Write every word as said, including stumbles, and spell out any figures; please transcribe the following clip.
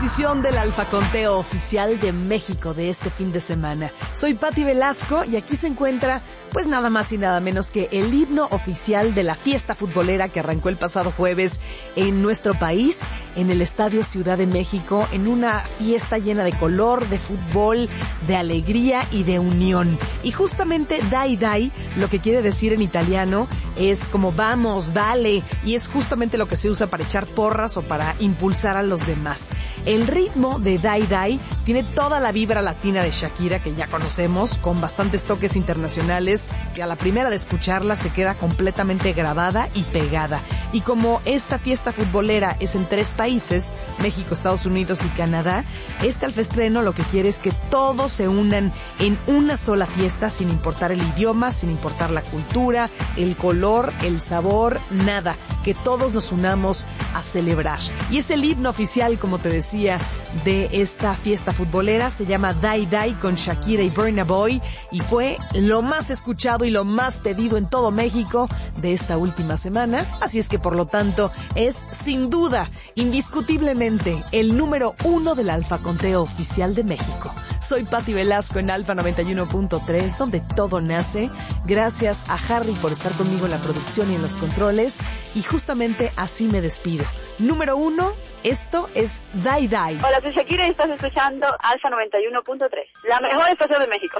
posición del Alfaconteo oficial de México de este fin de semana. Soy Pati Velasco y aquí se encuentra, pues nada más y nada menos que el himno oficial de la fiesta futbolera que arrancó el pasado jueves en nuestro país, en el Estadio Ciudad de México, en una fiesta llena de color, de fútbol, de alegría y de unión. Y justamente Dai Dai, lo que quiere decir en italiano, es como vamos, dale, y es justamente lo que se usa para echar porras o para impulsar a los demás. El ritmo de Dai Dai tiene toda la vibra latina de Shakira que ya conocemos, con bastantes toques internacionales, que a la primera de escucharla se queda completamente grabada y pegada. Y como esta fiesta futbolera es en tres países, México, Estados Unidos y Canadá, este alfaestreno lo que quiere es que todos se unan en una sola fiesta, sin importar el idioma, sin importar la cultura, el color, el sabor, nada, que todos nos unamos a celebrar. Y es el himno oficial, como te decía, de esta fiesta futbolera, se llama Dai Dai con Shakira y Burna Boy, y fue lo más escuchado y lo más pedido en todo México de esta última semana, así es que por lo tanto es sin duda, indiscutiblemente, el número uno del Alfaconteo oficial de México. Soy Pati Velasco en Alfa noventa y uno punto tres, donde todo nace. Gracias a Harry por estar conmigo en la producción y en los controles, y justamente así me despido. Número uno, esto es Dai Dai. Hola, soy Shakira y estás escuchando Alfa noventa y uno punto tres, la mejor estación de México.